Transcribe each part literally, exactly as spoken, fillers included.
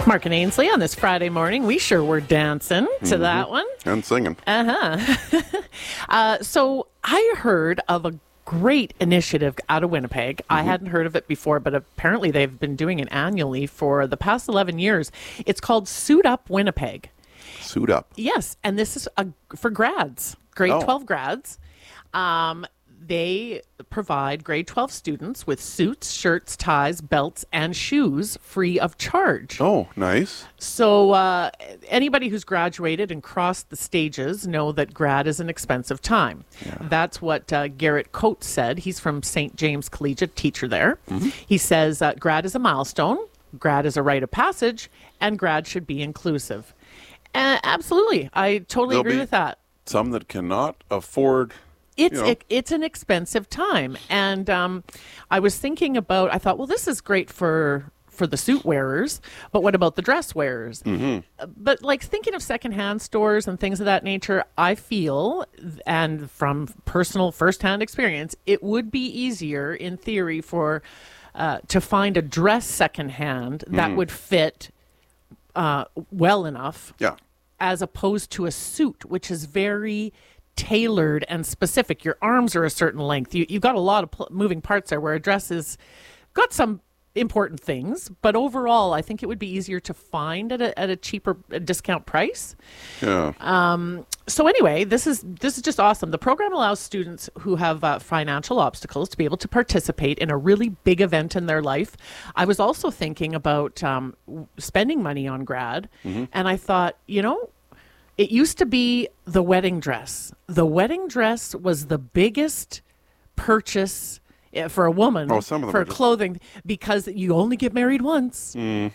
Mark and Ainsley on this Friday morning. We sure were dancing to mm-hmm. that one. And singing. Uh-huh. uh, so I heard of a great initiative out of Winnipeg. Mm-hmm. I hadn't heard of it before, but apparently they've been doing it annually for the past eleven years. It's called Suit Up Winnipeg. Suit Up. Yes, and this is a, for grads, grade oh. twelve grads. Um, they provide grade twelve students with suits, shirts, ties, belts, and shoes free of charge. Oh, nice. So uh, anybody who's graduated and crossed the stages know that grad is an expensive time. Yeah. That's what uh, Garrett Coates said. He's from Saint James Collegiate, teacher there. Mm-hmm. He says uh, grad is a milestone, grad is a rite of passage, and grad should be inclusive. Uh, absolutely. I totally There'll agree be with that. Some that cannot afford... It's you know. it, it's an expensive time, and um, I was thinking about. I thought, well, this is great for for the suit wearers, but what about the dress wearers? Mm-hmm. But like thinking of secondhand stores and things of that nature, I feel, and from personal firsthand experience, it would be easier in theory for uh, to find a dress secondhand that mm-hmm. would fit uh, well enough, yeah. as opposed to a suit, which is very tailored and specific. Your arms are a certain length. You, you've got a lot of pl- moving parts there, where a dress has got some important things, but overall, I think it would be easier to find at a, at a cheaper a discount price. Yeah. Um, so anyway, this is this is just awesome. The program allows students who have uh, financial obstacles to be able to participate in a really big event in their life. I was also thinking about um, spending money on grad, mm-hmm. and I thought, you know, it used to be the wedding dress. The wedding dress was the biggest purchase for a woman oh, some of them for just... clothing, because you only get married once. Mm.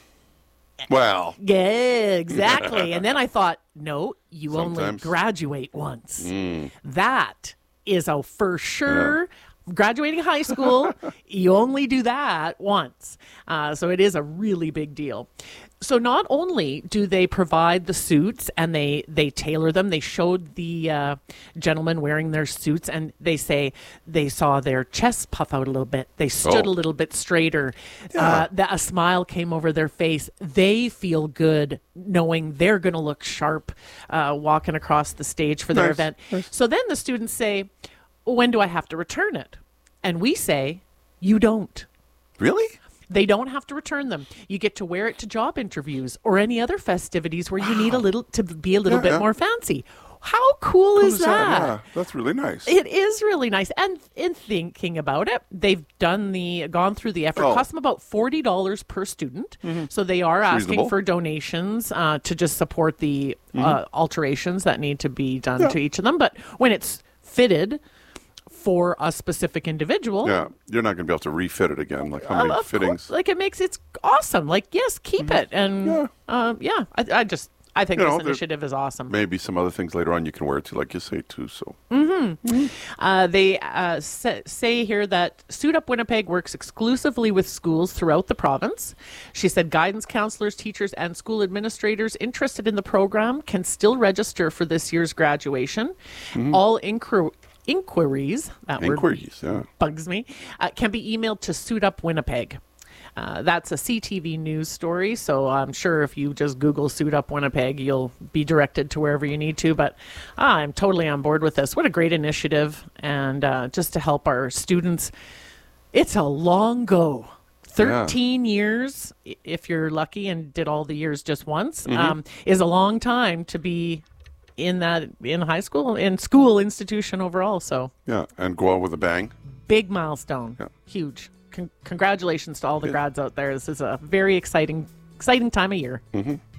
Well. Yeah, exactly. And then I thought, no, you Sometimes. only graduate once. Mm. That is a for sure. Yeah. Graduating high school, you only do that once. Uh, so it is a really big deal. So not only do they provide the suits and they, they tailor them, they showed the uh, gentlemen wearing their suits, and they say they saw their chests puff out a little bit. They stood oh. a little bit straighter. Yeah. Uh, that a smile came over their face. They feel good knowing they're going to look sharp uh, walking across the stage for their nice. event. Nice. So then the students say, when do I have to return it? And we say, you don't. Really? They don't have to return them. You get to wear it to job interviews or any other festivities where wow. you need a little to be a little yeah, bit yeah. more fancy. How cool, cool is, is that? that? Yeah, that's really nice. It is really nice. And in thinking about it, they've done the gone through the effort. Oh. It costs them about forty dollars per student. Mm-hmm. So they are asking Reasonable. for donations uh, to just support the mm-hmm. uh, alterations that need to be done yeah. to each of them. But when it's fitted for a specific individual. Yeah, you're not going to be able to refit it again. Like how many uh, fittings? Course. Like it makes it's awesome. Like yes, keep mm-hmm. it. And yeah, um, yeah I, I just I think you this know, initiative is awesome. Maybe some other things later on you can wear it to, like you say too. So mm-hmm. Mm-hmm. Uh, they uh, say, say here that Suit Up Winnipeg works exclusively with schools throughout the province. She said guidance counselors, teachers, and school administrators interested in the program can still register for this year's graduation. Mm-hmm. All inquiries. Inquiries, that Inquiries, word yeah. bugs me, uh, can be emailed to Suit Up Winnipeg. Uh, that's a C T V news story, so I'm sure if you just Google Suit Up Winnipeg, you'll be directed to wherever you need to. But ah, I'm totally on board with this. What a great initiative, and uh, just to help our students. It's a long go. thirteen yeah. years, if you're lucky and did all the years just once, mm-hmm. um, is a long time to be in that in high school, in school institution overall. So yeah, and go out with a bang. Big milestone. Yeah. Huge. Con- congratulations to all the yeah. grads out there. This is a very exciting, exciting time of year. Mm-hmm.